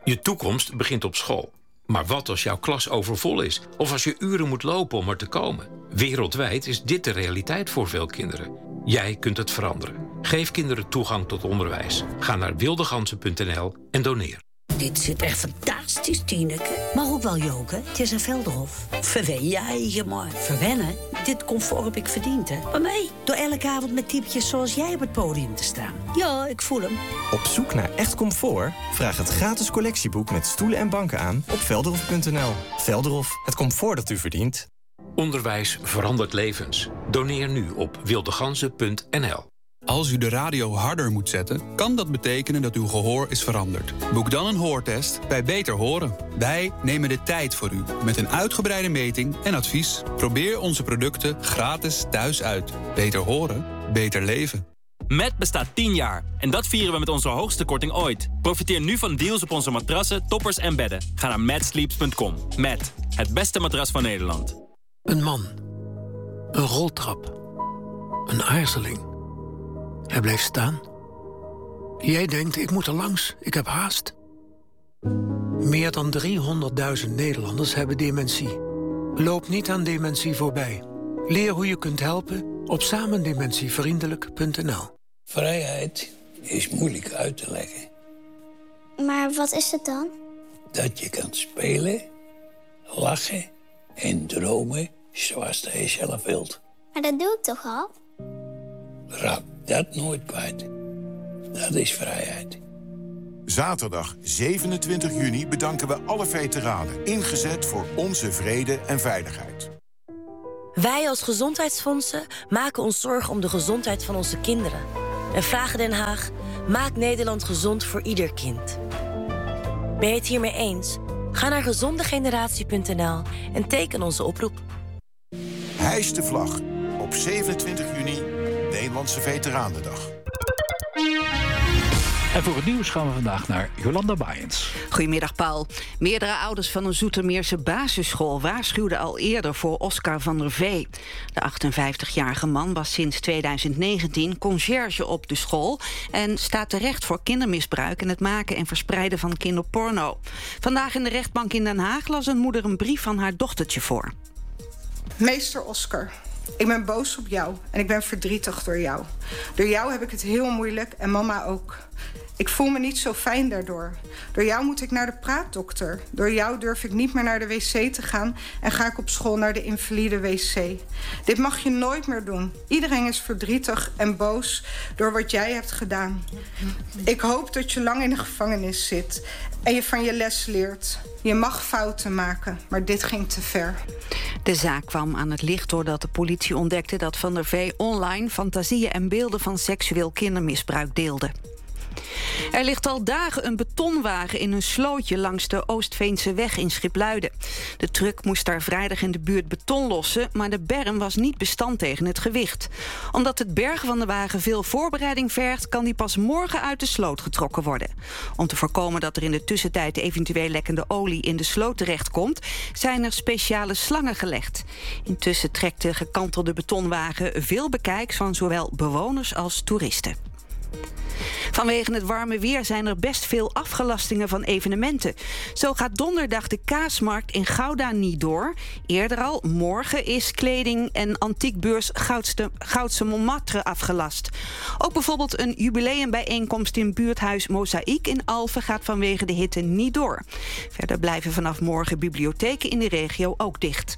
Je toekomst begint op school. Maar wat als jouw klas overvol is? Of als je uren moet lopen om er te komen? Wereldwijd is dit de realiteit voor veel kinderen. Jij kunt het veranderen. Geef kinderen toegang tot onderwijs. Ga naar wildeganzen.nl en doneer. Dit zit echt fantastisch, Tineke. Maar ook wel joken. Het is een Velderhof. Verwen jij maar. Verwennen? Dit comfort heb ik verdiend, hè. Maar nee, door elke avond met typetjes zoals jij op het podium te staan. Ja, ik voel hem. Op zoek naar echt comfort? Vraag het gratis collectieboek met stoelen en banken aan op velderhof.nl. Velderhof, het comfort dat u verdient. Onderwijs verandert levens. Doneer nu op wildeganzen.nl. Als u de radio harder moet zetten, kan dat betekenen dat uw gehoor is veranderd. Boek dan een hoortest bij Beter Horen. Wij nemen de tijd voor u, met een uitgebreide meting en advies. Probeer onze producten gratis thuis uit. Beter horen, beter leven. Met bestaat 10 jaar en dat vieren we met onze hoogste korting ooit. Profiteer nu van deals op onze matrassen, toppers en bedden. Ga naar matsleeps.com. Met het beste matras van Nederland. Een man. Een roltrap. Een aarzeling. Hij blijft staan. Jij denkt, ik moet er langs, ik heb haast. Meer dan 300.000 Nederlanders hebben dementie. Loop niet aan dementie voorbij. Leer hoe je kunt helpen op samendementievriendelijk.nl. Vrijheid is moeilijk uit te leggen. Maar wat is het dan? Dat je kan spelen, lachen en dromen zoals je zelf wilt. Maar dat doe ik toch al? Raak dat nooit kwijt. Dat is vrijheid. Zaterdag 27 juni bedanken we alle veteranen. Ingezet voor onze vrede en veiligheid. Wij als gezondheidsfondsen maken ons zorgen om de gezondheid van onze kinderen. En vragen Den Haag, maak Nederland gezond voor ieder kind. Ben je het hiermee eens? Ga naar gezondegeneratie.nl en teken onze oproep. Hijs de vlag. Op 27 juni, Nederlandse Veteranendag. En voor het nieuws gaan we vandaag naar Jolanda Baaiens. Goedemiddag, Paul. Meerdere ouders van een Zoetermeerse basisschool waarschuwden al eerder voor Oscar van der Vee. De 58-jarige man was sinds 2019 conciërge op de school en staat terecht voor kindermisbruik en het maken en verspreiden van kinderporno. Vandaag in de rechtbank in Den Haag las een moeder een brief van haar dochtertje voor. Meester Oscar, ik ben boos op jou en ik ben verdrietig door jou. Door jou heb ik het heel moeilijk en mama ook. Ik voel me niet zo fijn daardoor. Door jou moet ik naar de praatdokter. Door jou durf ik niet meer naar de wc te gaan en ga ik op school naar de invalide wc. Dit mag je nooit meer doen. Iedereen is verdrietig en boos door wat jij hebt gedaan. Ik hoop dat je lang in de gevangenis zit en je van je les leert. Je mag fouten maken, maar dit ging te ver. De zaak kwam aan het licht doordat de politie ontdekte dat Van der Vee online fantasieën en beelden van seksueel kindermisbruik deelde. Er ligt al dagen een betonwagen in een slootje langs de Oostveense weg in Schipluiden. De truck moest daar vrijdag in de buurt beton lossen, maar de berm was niet bestand tegen het gewicht. Omdat het bergen van de wagen veel voorbereiding vergt, kan die pas morgen uit de sloot getrokken worden. Om te voorkomen dat er in de tussentijd eventueel lekkende olie in de sloot terechtkomt, zijn er speciale slangen gelegd. Intussen trekt de gekantelde betonwagen veel bekijks van zowel bewoners als toeristen. Vanwege het warme weer zijn er best veel afgelastingen van evenementen. Zo gaat donderdag de kaasmarkt in Gouda niet door. Eerder al, morgen is kleding- en antiekbeurs Goudse Montmartre afgelast. Ook bijvoorbeeld een jubileumbijeenkomst in buurthuis Mozaïek in Alphen gaat vanwege de hitte niet door. Verder blijven vanaf morgen bibliotheken in de regio ook dicht.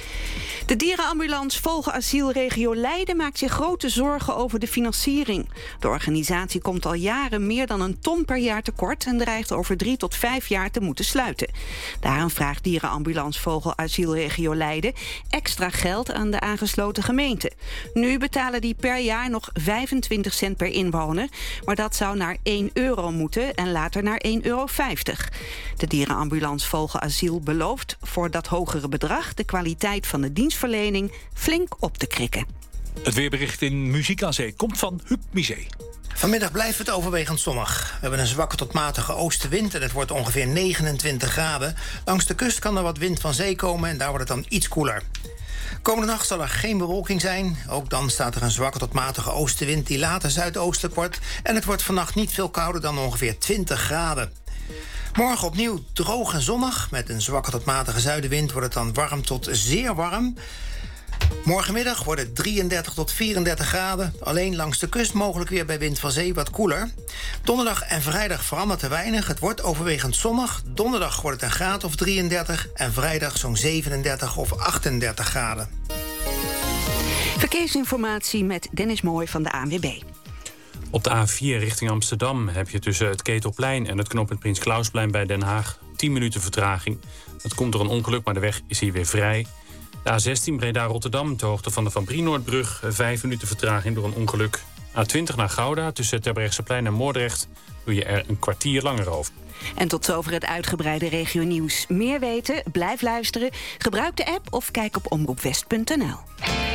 De dierenambulance Vogelasiel Regio Leiden maakt zich grote zorgen over de financiering. De organisatie komt al jaren meer dan 1 ton per jaar tekort en dreigt over 3 tot 5 jaar te moeten sluiten. Daarom vraagt dierenambulance Vogelasiel Regio Leiden extra geld aan de aangesloten gemeente. Nu betalen die per jaar nog 25 cent per inwoner, maar dat zou naar €1 moeten en later naar €1,50. De dierenambulance Vogelasiel belooft voor dat hogere bedrag de kwaliteit van de dienstverlening flink op te krikken. Het weerbericht in Muziek aan Zee komt van Huub Misé. Vanmiddag blijft het overwegend zonnig. We hebben een zwakke tot matige oostenwind en het wordt ongeveer 29 graden. Langs de kust kan er wat wind van zee komen en daar wordt het dan iets koeler. Komende nacht zal er geen bewolking zijn. Ook dan staat er een zwakke tot matige oostenwind die later zuidoostelijk wordt. En het wordt vannacht niet veel kouder dan ongeveer 20 graden. Morgen opnieuw droog en zonnig. Met een zwakke tot matige zuidenwind wordt het dan warm tot zeer warm. Morgenmiddag wordt het 33 tot 34 graden. Alleen langs de kust mogelijk weer bij wind van zee wat koeler. Donderdag en vrijdag verandert te weinig. Het wordt overwegend zonnig. Donderdag wordt het een graad of 33. En vrijdag zo'n 37 of 38 graden. Verkeersinformatie met Dennis Mooij van de ANWB. Op de A4 richting Amsterdam heb je tussen het Ketelplein en het knooppunt Prins Clausplein bij Den Haag 10 minuten vertraging. Dat komt door een ongeluk, maar de weg is hier weer vrij. De A16 Breda-Rotterdam, ter hoogte van de Van Brienoordbrug, 5 minuten vertraging door een ongeluk. A20 naar Gouda, tussen Terbrechtseplein en Moordrecht, doe je er een kwartier langer over. En tot zover het uitgebreide regionieuws. Meer weten? Blijf luisteren. Gebruik de app of kijk op omroepwest.nl.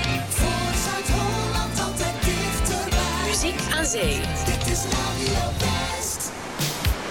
Muziek aan zee. Dit is Radio West.